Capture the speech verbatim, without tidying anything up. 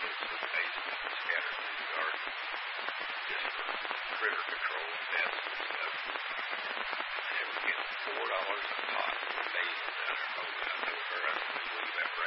It's amazing that it's scattered through the garden just for critter control and